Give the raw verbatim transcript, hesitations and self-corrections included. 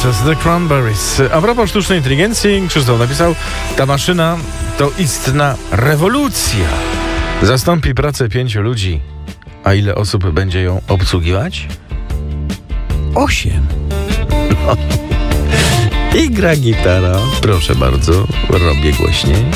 przez The Cranberries. A propos sztucznej inteligencji, Krzysztof napisał, ta maszyna to istna rewolucja. Zastąpi pracę pięciu ludzi. A ile osób będzie ją obsługiwać? Osiem. No. I gra gitara. Proszę bardzo, robię głośniej.